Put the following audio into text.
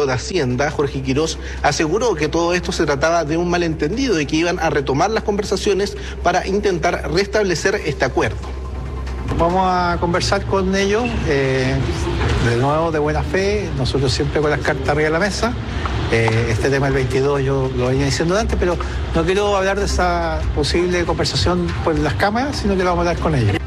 ministro de Hacienda, Jorge Quirós, aseguró que todo esto se trataba de un malentendido y que iban a retomar las conversaciones para intentar restablecer este acuerdo. Vamos a conversar con ellos, de nuevo de buena fe, nosotros siempre con las cartas arriba de la mesa. Este tema del 22 yo lo venía diciendo antes, pero no quiero hablar de esa posible conversación por las cámaras, sino que lo vamos a hablar con ellos.